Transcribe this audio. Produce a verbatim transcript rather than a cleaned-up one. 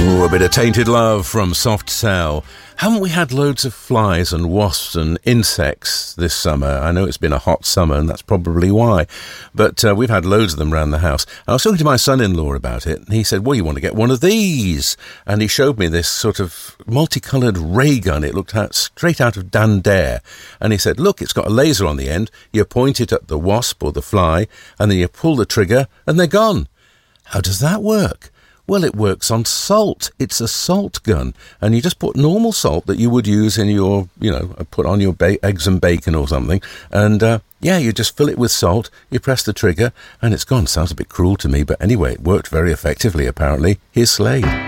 Oh, a bit of Tainted Love from Soft Cell. Haven't we had loads of flies and wasps and insects this summer? I know it's been a hot summer, and that's probably why. But uh, we've had loads of them around the house. I was talking to my son-in-law about it, and he said, well, you want to get one of these? And he showed me this sort of multicoloured ray gun. It looked out, straight out of Dan Dare. And he said, look, it's got a laser on the end. You point it at the wasp or the fly, and then you pull the trigger, and they're gone. How does that work? Well, it works on salt. It's a salt gun. And you just put normal salt that you would use in your, you know, put on your ba- eggs and bacon or something. And, uh, yeah, you just fill it with salt, you press the trigger, and it's gone. Sounds a bit cruel to me, but anyway, it worked very effectively, apparently. Here's Slade.